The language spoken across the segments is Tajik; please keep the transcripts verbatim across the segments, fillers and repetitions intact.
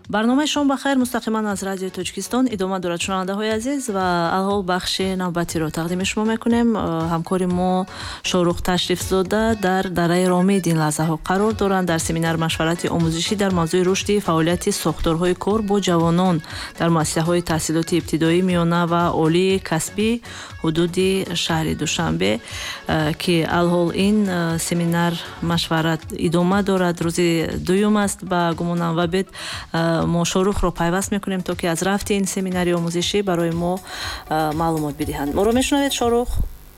барномаи шом ба хайр мустақиман аз радиои Тоҷикистон идома дорад. Шунавандаҳои азиз ва алҳол бахши навбатиро тақдими шумо мекунем. ҳамкори мо Шорух Ташрифзода дар дараи Ромид ин лаҳзаҳо қарор доранд дар семинар машварати омӯзишӣ дар мавзӯи рушди фаъолияти сохторҳои кор бо ҷавонон дар муассисаҳои таҳсилоти ибтидоӣ, миёна ва олии касбӣ ҳудуди шаҳри Душанбе ки алҳол ин семинар машварат идома дорад. рӯзи дуюм аст. Ба гумонам ва бед мо Шорухро пайваст мекунем то ки аз рафти ин семинари омӯзишӣ барои мо маълумот бидиҳанд. моро мешунавед Шорух?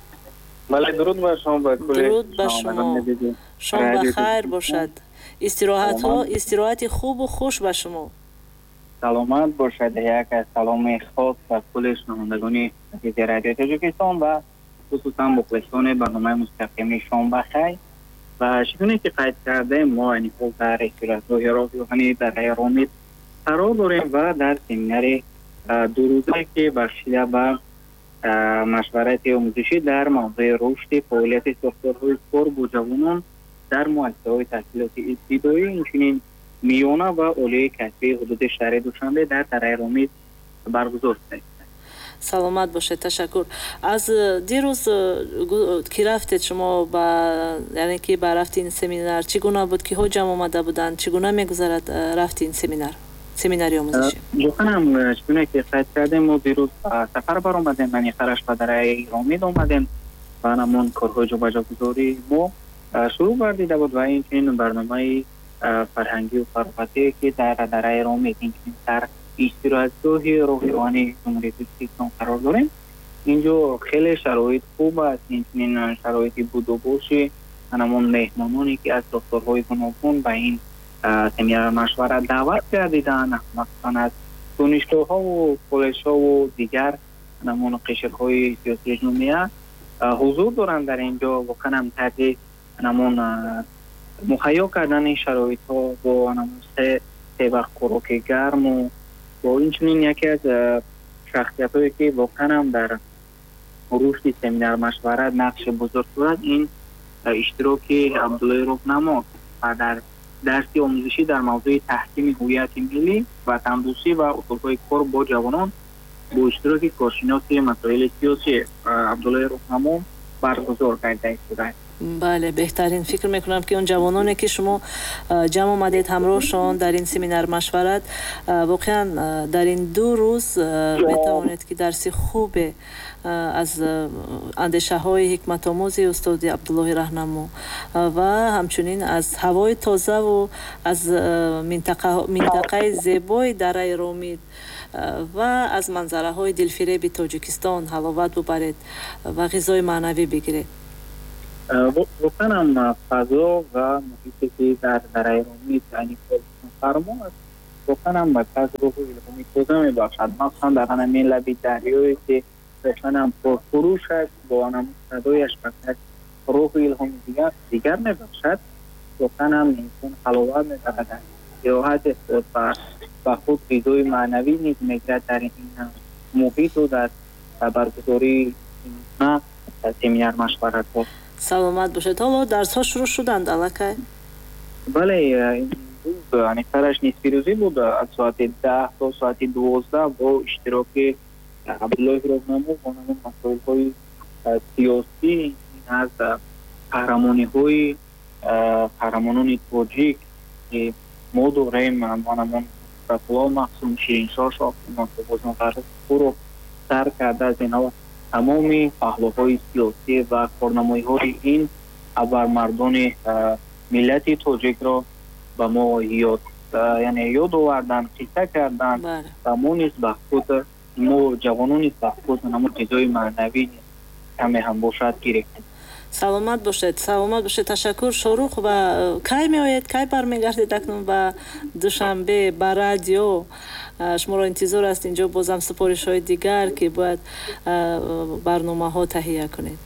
бале, дуруд ба шумо, ба кули дуруд ба шумо. шом ба хайр бошад. истироҳатҳо истироҳати хубу хуш ба шумо. саломат бошад. як саломи хос ба кули шунавандагони азизи радиои Тоҷикистон ва хусусан мухлисони барномаи мустақими шом ба хайр. و شکونی که قید کرده ما این خود در استراحتگاه راهی در ромид قرار داریم و در سمینار دو روزه که بخشیده به مشورت آموزشی در موضوع رشد فعالیت ساختارهای کار با جوانان در مؤسسه‌های تحصیلاتی ابتدایی همچنین میانه و عالی کسبی حدود شهر دوشنبه در درای ромид برگزار شده. саломат бошед. ташаккур. аз дирӯз ки рафтед шумо ба яъне ки ба рафти ин семинар чӣ гуна буд, киҳо ҷамъ омада буданд, чӣ гуна мегузарад рафти ин семинар семинари омӯзишӣ? ҷӯханам чуне ки қайд кардем мо дирӯз сафар баромадем, мани хараш ба дараи ромид омадем ва намон корҳои ҷобаҷогузори мо шурӯъ гардида буд ва инчунин барномаи фарҳангию фароғатие ки дар дараи ромид инчунин дар истироҳатгоҳи роҳиёни ҷумҳурии Тоҷикистон қарор дорем. инҷо хеле шароит хуб аст, инчунин шароити будубоши ҳамон меҳмононе ки аз сохторҳои гуногун ба ин семинар машварат даъват гардиданд, махсусан аз донишгоҳҳову коллеҷҳову дигар ҳамон қишрҳои сиёсии ҷомеа ҳузур доранд дар инҷо. воқеан тарзи ҳамон муҳайё кардани шароитҳо бо ҳамон се вақт хӯроки гарму бо инчунин яке аз шахсиятҳое ки воқеан дар рушди семинар машварат нақши бузург дорад, ин иштироки Абдуллои Роҳнамо ва дар дарси омӯзишӣ дар мавзӯи таҳкими ҳувияти миллӣ, ватандӯстӣ ва усулҳои кор бо ҷавонон бо иштироки коршиноси масоили сиёсӣ Абдуллои Роҳнамо баргузор карда истодааст. бале, беҳтарин. фикр мекунам ки он ҷавононе ки шумо ҷамъ омадед ҳамроҳшон дар ин семинар машварат, воқеан дар ин ду рӯз метавонед ки дарси хубе аз андешаҳои ҳикматомӯзи устоди Абдуллои Роҳнамо ва ҳамчунин аз ҳавои тозаву аз минтақаи зебои дараи ромид ва аз манзараҳои дилфиреби Тоҷикистон ҳаловат бубаред ва ғизои маънавӣ бигиред. воқеан фазо ва муҳите ки дар дараи ромид айни фармо аст, воқеан ба кас рӯҳу илҳоми тоза мебахшад, махсусан дар ҳамин лаби дарёе ки воқеан пурфурӯш аст, бо ҳамон садояш ба кас рӯҳу илҳоми дигар мебахшад. воқеан инсон ҳаловат мебарад, сиёҳат худ ба худ ғизои маънавӣ низ мегирад дар ин муҳиту дар баргузории семинар машваратҳо. саломат бошед. ҳоло дарсҳо шурӯъ шуданд аллакай? бале, анифараш нисфирӯзӣ буд аз соати даҳ то соати дувоздаҳ бо иштироки Абдуллои Роҳнамо бо ҳамон масоилҳои сиёсӣ аз қаҳрамониҳои қаҳрамонони тоҷик ки мо дорем, ҳамон Сафулло Маҳсум, Шириншоҳ Шоҳ, Бозон Фаррухпуров сар карда аз инҳо тамоми паҳлӯҳои сиёсӣ ва корнамоиҳои ин абармардони миллати тоҷикро ба мо ёд яъне ёд оварданд, қисса карданд ва мо низ ба худ мо ҷавонон низ ба худ ҳамон ғизои маънавӣ каме ҳам бошад гирифтем. саломат бошед. саломат бошед. ташаккур Шорух. ва кай меоед, кай бармегардед акнун ба Душанбе ба радио? шуморо интизор аст инҷо бозам супоришҳои дигар ки бояд барномаҳо таҳия кунед.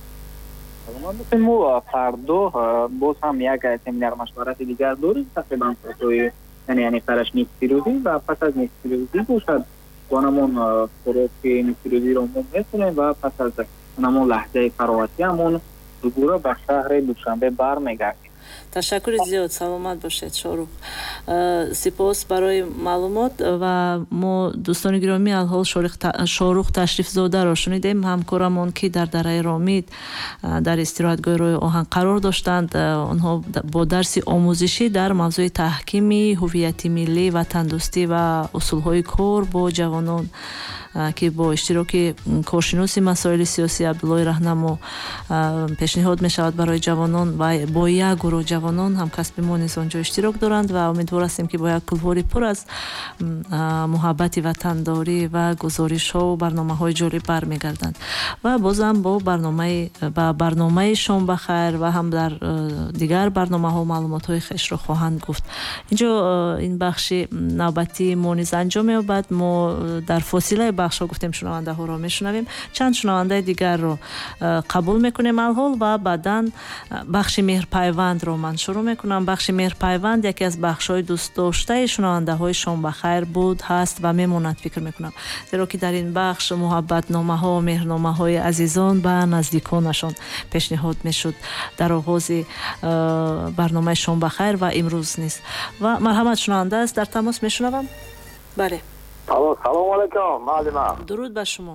мо фардо боз ҳам як семинар машварати дигар дорем, тақрибан соатҳои яъне фараш нисфирӯзӣ ва пас аз нисфирӯзӣ бошад бо ҳамон хӯроки нисфирӯзиро мо мекунем ва пас аз ҳамон лаҳзаи фароғатӣ ҳамон дубора ба шаҳри Душанбе бармегардем. ташаккури зиёд. Саломат бошед Шорух. Сипос барои маълумот ва мо дӯстони гиромӣ алҳол Шорух Ташрифзодаро шунидем, ҳамкорамон ки дар дараи Ромид дар истироҳатгоҳи Роҳи Оҳан қарор доштанд. онҳо бо дарси омӯзишӣ дар мавзӯи таҳкими ҳуввияти миллӣ, ватандӯстӣ ва усулҳои кор бо ҷавонон ки бо иштироки коршиноси масоили сиёсӣ Абдуллои Раҳнамо пешниҳод мешавад барои ҷавонон ва бо як гурӯҳ ҷавонон ҳамкасби мо низ онҷо иштирок доранд ва умедвор ҳастем ки бо як кулҳори пур аз муҳаббати ватандорӣ ва гузоришҳо барномаҳои ҷолиб бармегарданд. ва бозам бо барномаи ба барномаи Шом ба хайр ва ҳам дар дигар барномаҳо маълумотҳои хешро хоҳанд гуфт. инҷо ин бахши навбатии мо низ анҷом меёбад. мо дар фосилаи бахшҳо гуфтем шунавандаҳоро мешунавем. чанд шунавандаи дигарро қабул мекунем алҳол ва баъдан бахши меҳрпайвандро ман шурӯъ мекунам. бахши меҳрпайванд яке аз бахшҳои дӯстдоштаи шунавандаҳои Шом ба хайр буд, ҳаст ва мемонад, фикр мекунам. зеро ки дар ин бахш муҳаббатномаҳо, меҳрномаҳои азизон ба наздиконашон пешниҳод мешуд дар оғози барномаи Шом ба хайр ва имрӯз низ. ва марҳамат, шунаванда аст, дар тамос мешунавам. бале. Салом алейкум, маълима. дуруд ба шумо.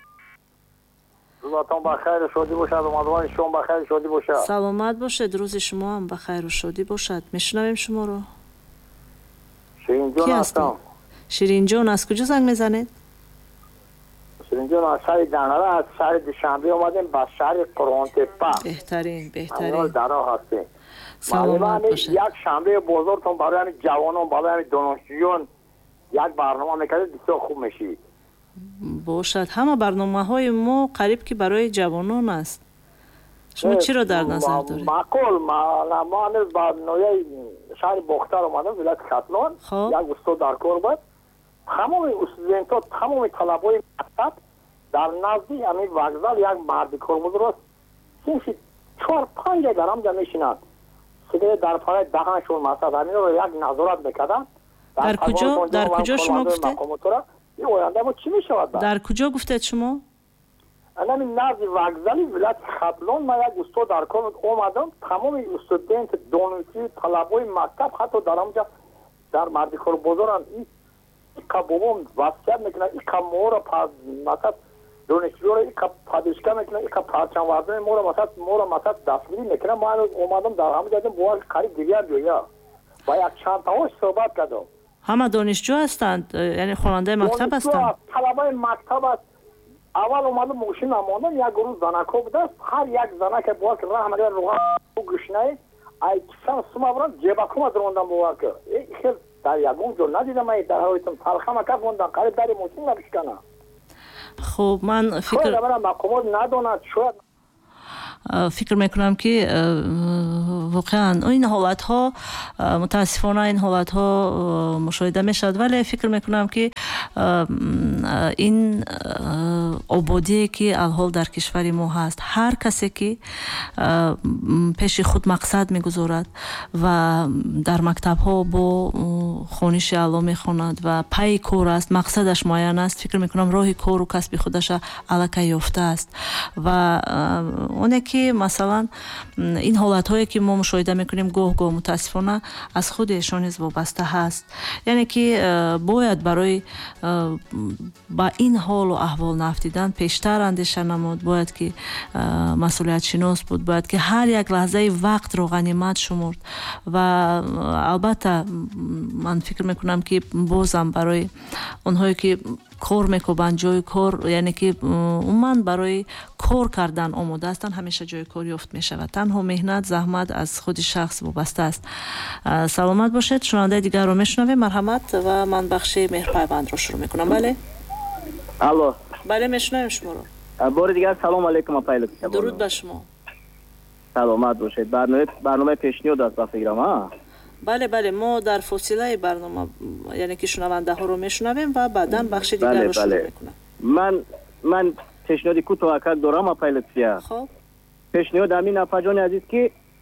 рӯзатон ба хайру шодӣ бошад. омадвони Шом ба хайру шодӣ бошад. саломат бошед. рӯзи шумо ҳам ба хайру шодӣ бошад. мешунавем шуморо. Ширинҷон ҳастам. Ширинҷон, аз куҷо занг мезанед? Ширинҷон аз шаҳри Данара, аз шаҳри Душанбе омадем ба шаҳри Қуронтепа. беҳтарин, беҳтарин. даро ҳастем. саломат бошед. як шанбе бозортон барои ҳамин ҷавонон, барои ҳамин донишҷӯён як барнома мекардед, бисёр хуб мешавид. бошад. ҳама барномаҳои мо қариб ки барои ҷавонон аст. шумо чиро дар назар доред? маъқул. ма ҳанӯз ба ноҳияи шаҳри Бохтар омадам, вилояти Хатлон. як устод дар кор буд. тамоми студентҳо, тамоми талабои мактаб дар назди ҳамин вокзал як марди кормузрост синфи чор панҷ дар ҳамҷа мешинанд. сигарет дар параи даҳанашон масад ҳаминро як назорат мекарданд. дар куҷо дар куҷо шумо гуфтед? ин оянда мо чӣ мешавад? дар куҷо гуфтед шумо? анами назди вокзали вилояти Хатлон ма як устод дар кор омадам. тамоми студент, донишҷӯ, талабои мактаб ҳатто дар ҳамҷа дар мардикор бозоранд. ика бобом васият мекунад, ика моро масад донишҷӯро ика падишка мекунад, ика парчамвардони моро масад моро масад дастгирӣ мекунад. мо ҳанӯз омадам дар ҳамҷа бо қариб дигар ҷоя ба як чандтаҳош суҳбат кардам. ҳама донишҷӯ ҳастанд, яъне хонандаи мактаб ҳастанд? талабаи мактаб аст. аввал омадам мошина мондам, як гурӯҳ занако будааст. ҳар як занаке бовар ки раҳмага руға гӯшнае ай кисан сумаврам ҷебакума дрондам бовар ки хел дар ягон ҷо надидам. ай дар ҳоитам талхама кас мондам қариб дари мошин набишкана. хуб, ман фикр мақомот надонад. шояд фикр мекунам ки воқеан ин ҳолатҳо мутаассифона ин ҳолатҳо мушоҳида мешавад, вале фикр мекунам ки ин ободие ки алҳол дар кишвари мо ҳаст, ҳар касе ки пеши худ мақсад мегузорад ва дар мактабҳо бо хониши аъло мехонад ва пайи кор аст, мақсадаш муайян аст, фикр мекунам роҳи кору касби худаша аллакай ёфтааст. ва оне ки масалан ин ҳолатҳое ки мо мушоҳида мекунем гоҳ-гоҳ мутаассифона аз худи эшон низ вобаста ҳаст. яъне ки бояд барои ба ин ҳолу аҳвол нафтидан пештар андеша намуд, бояд ки масъулиятшинос буд, бояд ки ҳар як лаҳзаи вақтро ғанимат шумурд. ва албатта ман фикр мекунам ки бозам барои онҳое ки кор мекобанд, ҷои кор, яъне ки умуман барои кор кардан омода ҳастанд, ҳамеша ҷои кор ёфт мешавад. танҳо меҳнат, заҳмат аз худи шахс вобаста аст. саломат бошед. шунавандаи дигарро мешунавем. марҳамат. ва ман бахши меҳрпайвандро шурӯъ мекунам. бале. алло. бале, мешунавем шуморо. бори дигар салом алейкум апайло. дуруд ба шумо. саломат бошед. барномаи барномаи пешниҳод аст ба фикрам, а? бале бале, мо дар фосилаи барнома яъне ки шунавандаҳоро мешунавем ва баъдан бахши дигарро шурӯъ мекунам. ман ман пешниҳоди кӯтоҳакак дорам апайлотсия. хоб пешниҳод амин афаҷони азиз ки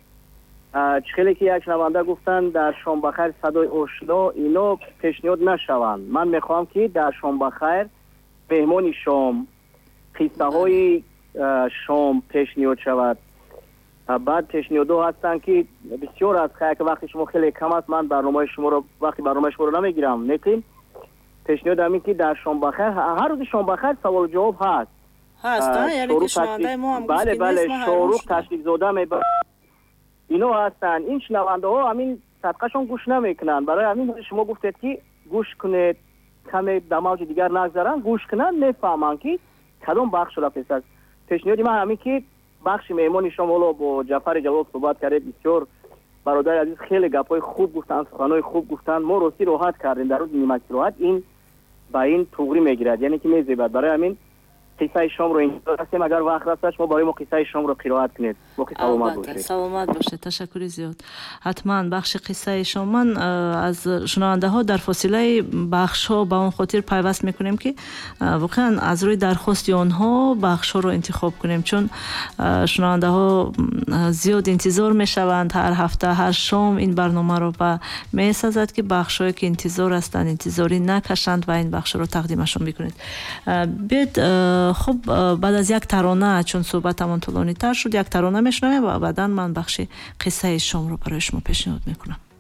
чихеле ки як шунаванда гуфтанд дар Шомбахайр садои ошно ино пешниҳод нашаванд. ман мехоҳам ки дар Шомбахайр меҳмони шом, қиссаҳои шом пешниҳод шавад. баъд пешниҳодҳо ҳастанд ки бисёр аст. ки вақти шумо хеле кам аст, ман барномаи шуморо вақти барномаи шуморо намегирам, лекин пешниҳод ҳамин ки дар шонбахайр ҳар рӯзи шонбахайр саволу ҷавоб ҳаст. ҳаст яъне ки шунавандаи мо ҳам бале бале шорух ташвиқзода мебарад, ино ҳастанд. ин шунавандаҳо ҳамин садқашон гӯш намекунанд. барои ҳамин шумо гуфтед ки гӯш кунед, каме дар мавҷи дигар нагзаранд, гӯш кунанд, мефаҳманд ки кадом бахш рафтест аст. пешниҳоди ман ҳамин ки бахши меҳмони шумо бо Ҷаъфари Ҷалол суҳбат кардед, бисёр бародари азиз хеле гапҳои хуб гуфтанд, суханои хуб гуфтанд. мо рости роҳат кардем дар рӯзи нимастироҳат. ин ба ин туғри мегирад, яъне ки мезебад. барои ҳамин қиссаи шомро интизор ҳастем. агар вақт раст шумо барои мо қиссаи шомро қироат кунед. боқи саломат бошед. саломат бошед. ташаккури зиёд. ҳатман бахши қиссаи шом, ман аз шунавандаҳо дар фосилаи бахшҳо ба он хотир пайваст мекунем ки воқеан аз рӯи дархости онҳо бахшҳоро интихоб кунем, чун шунавандаҳо зиёд интизор мешаванд ҳар ҳафта, ҳар шом ин барномаро ва месазад ки бахшҳое ки интизор ҳастанд интизорӣ накашанд ва ин бахшҳоро тақдимашон бикунед. бед хуб, баъд аз як тарона, чун суҳбатамон тӯлонитар шуд, як тарона мешунавем ва баъдан ман бахши қиссаи шомро барои шумо пешниҳод мекунам.